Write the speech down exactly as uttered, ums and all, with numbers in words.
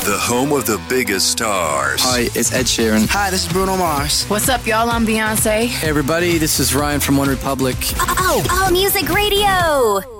the home of the biggest stars. Hi, it's Ed Sheeran. Hi, this is Bruno Mars. What's up, y'all? I'm Beyonce. Hey, everybody, this is Ryan from One Republic. Oh, oh, Music Radio.